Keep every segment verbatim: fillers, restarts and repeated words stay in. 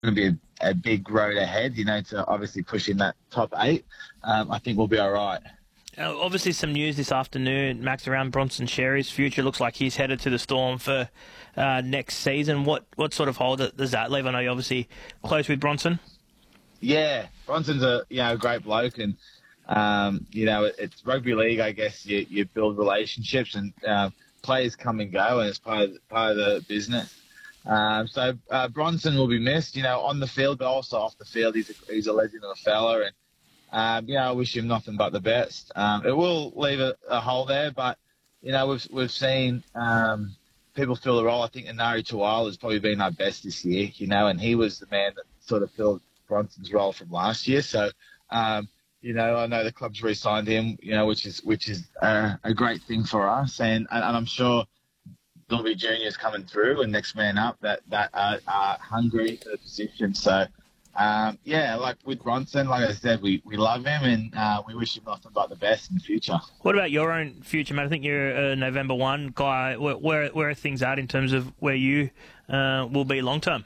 going to be a, a big road ahead, you know, to obviously push in that top eight. Um, I think we'll be all right. Uh, obviously, some news this afternoon, Max, around Bronson Xerri's future. Looks like he's headed to the Storm for uh, next season. What what sort of hold does that leave? I know you're obviously close with Bronson. Yeah, Bronson's a you know a great bloke, and um, you know it, it's rugby league. I guess you, you build relationships, and uh, players come and go, and it's part of part of the business. Um, so uh, Bronson will be missed, you know, on the field, but also off the field. He's a, he's a legend of a fella, and um, you know I wish him nothing but the best. Um, it will leave a, a hole there, but you know we've we've seen um, people fill the role. I think Inari Tuwala has probably been our best this year, you know, and he was the man that sort of filled Bronson's role from last year. So, um, you know, I know the club's re-signed him, you know, which is which is uh, a great thing for us, and and, and I'm sure there'll be juniors coming through and next man up that that are, are hungry for the position. So, um, yeah, like with Bronson, like I said, we, we love him and uh, we wish him nothing but the best in the future. What about your own future, man? I think you're a November first guy. Where where, where are things at in terms of where you uh, will be long term?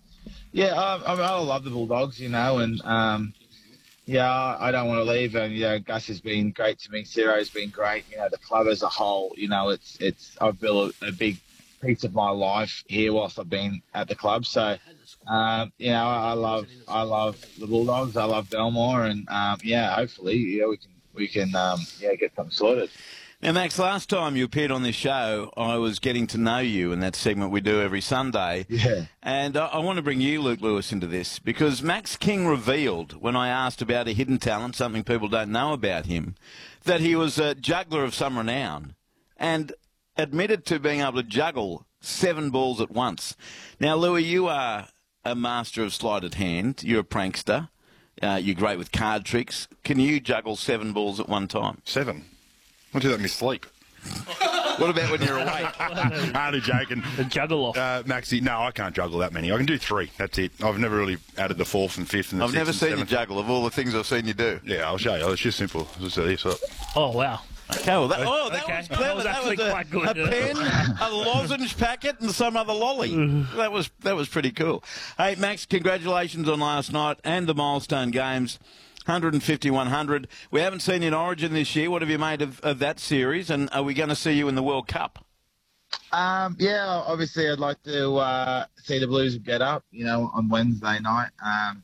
Yeah, um, I, mean, I love the Bulldogs, you know, and um, yeah, I don't want to leave. And you know, Gus has been great to me. Ciro's been great. You know, the club as a whole. You know, it's it's I've built a, a big piece of my life here whilst I've been at the club. So, um, you know, I, I love I love the Bulldogs. I love Belmore, and um, yeah, hopefully, yeah, we can we can um, yeah get something sorted. Now, Max, last time you appeared on this show, I was getting to know you in that segment we do every Sunday. Yeah. And I, I want to bring you, Luke Lewis, into this because Max King revealed, when I asked about a hidden talent, something people don't know about him, that he was a juggler of some renown and admitted to being able to juggle seven balls at once. Now, Louis, you are a master of sleight of hand. You're a prankster. Uh, you're great with card tricks. Can you juggle seven balls at one time? Seven? I do that in my sleep. What about when you're awake? Only joking. The juggle off. Uh, Maxie, no, I can't juggle that many. I can do three. That's it. I've never really added the fourth and fifth and the I've sixth never and seen seventh. you juggle of all the things I've seen you do. Yeah, I'll show you. It's just simple. Just this up. Oh, wow. Okay, well, that, oh, that Okay. was clever. That was actually a, quite good. A pen, a lozenge packet, and some other lolly. that was that was pretty cool. Hey, Max, congratulations on last night and the milestone games. one fifty, one hundred. We haven't seen you in Origin this year. What have you made of, of that series? And are we going to see you in the World Cup? Um, yeah, obviously I'd like to uh, see the Blues get up, you know, on Wednesday night. Um,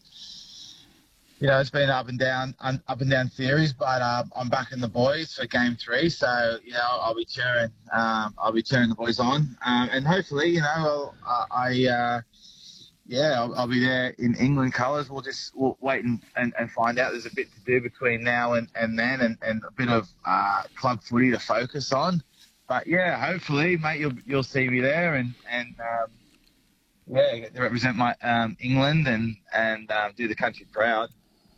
you know, it's been up and down, un, up and down series, but uh, I'm backing the boys for Game Three, so you know I'll be cheering. Um, I'll be cheering the boys on, um, and hopefully, you know, I'll, I, uh, yeah, I'll, I'll be there in England colours. We'll just we'll wait and, and, and find out. There's a bit to do between now and, and then, and, and a bit of uh, club footy to focus on. But yeah, hopefully, mate, you'll you'll see me there, and and um, yeah, get to represent my um, England and and um, do the country proud.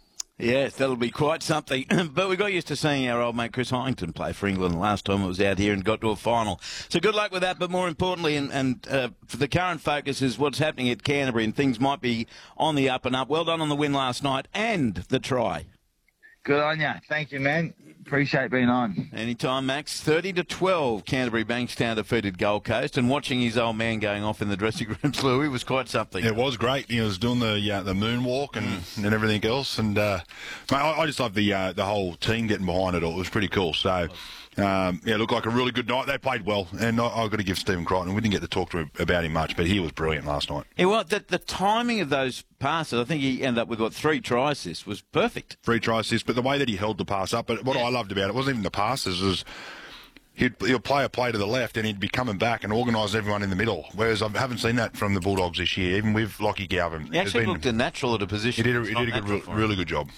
Yes, that'll be quite something. But we got used to seeing our old mate Chris Hyington play for England last time it was out here and got to a final. So good luck with that. But more importantly, and, and uh, for the current focus is what's happening at Canterbury, and things might be on the up and up. Well done on the win last night and the try. Good on you. Thank you, man. Appreciate being on. Anytime, Max. thirty to twelve, Canterbury Bankstown defeated Gold Coast, and watching his old man going off in the dressing rooms, Louis, was quite something. It was great. He was doing the uh, the moonwalk and, mm. and everything else, and uh, mate, I, I just love the uh, the whole team getting behind it all. It was pretty cool. So. Um, yeah, it looked like a really good night. They played well, and I, I've got to give Stephen Crichton. We didn't get to talk to him about him much, but he was brilliant last night. Yeah, well, the, the timing of those passes, I think he ended up with, what, three try assists, was perfect. Three try assists, but the way that he held the pass up, but what yeah. I loved about it wasn't even the passes, was he'd, he'll play a play to the left, and he'd be coming back and organise everyone in the middle, whereas I haven't seen that from the Bulldogs this year, even with Lockie Galvin. He actually been, looked a natural at a position. He did a, he did a good, really good job.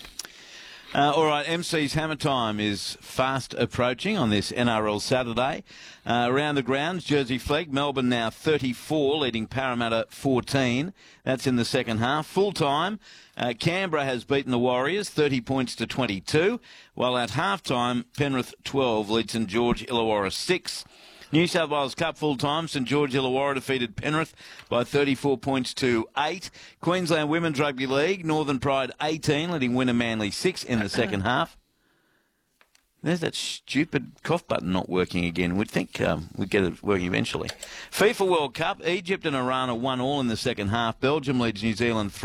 Uh, all right, M C's Hammer Time is fast approaching on this N R L Saturday. Uh, around the grounds, Jersey Flegg, Melbourne now thirty-four, leading Parramatta fourteen. That's in the second half. Full time, uh, Canberra has beaten the Warriors thirty points to twenty-two, while at half time, Penrith twelve leads St George Illawarra six. New South Wales Cup full-time, St George Illawarra defeated Penrith by thirty-four points to eight. Queensland Women's Rugby League, Northern Pride eighteen, letting Winner Manly six in the second half. There's that stupid cough button not working again. We'd think um, we'd get it working eventually. FIFA World Cup, Egypt and Iran are one all in the second half. Belgium leads New Zealand three.